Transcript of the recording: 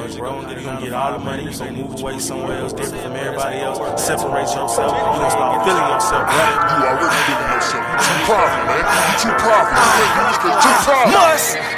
money, bro. You're gonna get all the money. You're gonna move away somewhere else, different from everybody else. Separate yourself. You're gonna start feeling yourself better. You already feeling yourself. You too prideful, man. You too prideful. You too prideful.